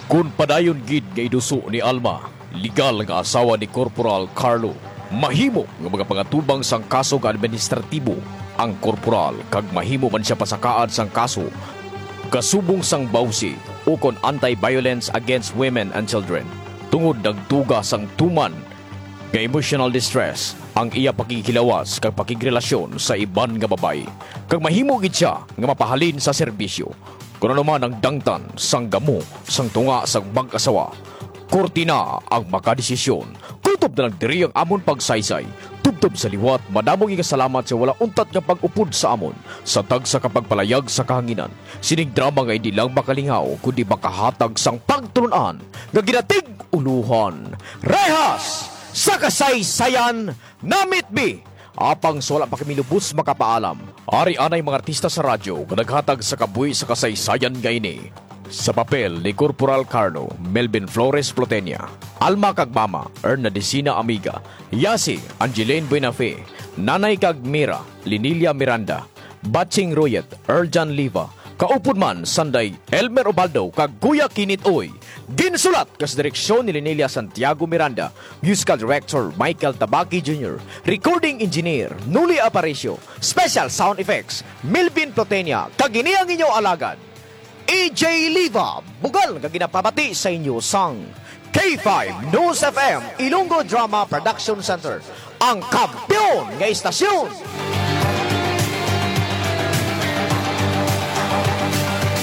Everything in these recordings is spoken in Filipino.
Kung padayon gid nga iduso ni Alma, legal nga asawa ni Corporal Carlo, mahimo nga mga pangatubang sang kaso nga administratibo ang korporal kag mahimo man siya pasakaan sang kaso kasubong sang bawsi o kon anti-violence against women and children tungod nagtuga sang tuman nga emotional distress ang iya pakikilawas kag pakigrelasyon sa iban nga babay kag mahimo gid siya nga mapahalin sa serbisyo kuno naman ang dangtan sang gamo sang tunga sang mag-asawa. Korte na ang makadesisyon. Kutob na lang diri ang amon pagsaysay. Tubtob sa liwat, madamong ikasalamat sa wala untat nga pag-upod sa amon sa tag sa kapagpalayag sa kahanginan. Sining drama nga hindi lang makalingaw kundi makahatag sang pagtulunan nga ginatig uluhan. Rehas sa kasaysayan namit bi. Apang sa wala pa kami lubos makapaalam. Ari anay mga artista sa radyo nga naghatag sa kabuhi sa kasaysayan ngayon. Sa papel ni Corporal Carlo, Melvin Flores Plotenia, Alma kag Mama, Erna Decina Amiga, Yasi, Angeline Buenafe, Nanay kag Mira, Linilia Miranda, Batching Royet, Erjan Liva, kaupod man Sanday, Elmer Obaldo kag Kuya Kinit Oy. Ginsulat kas direksyon ni Linelia Santiago Miranda, Musical Director Michael Tabaki Jr., Recording Engineer Nuli Aparicio, Special Sound Effects Melvin Plotenia, kag ini ang inyong alagad EJ Liva, bugal nga ginapabati sa inyo sang K5 News FM Ilonggo Drama Production Center, ang kampiyon nga istasyon.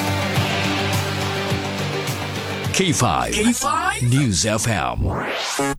K5 News FM.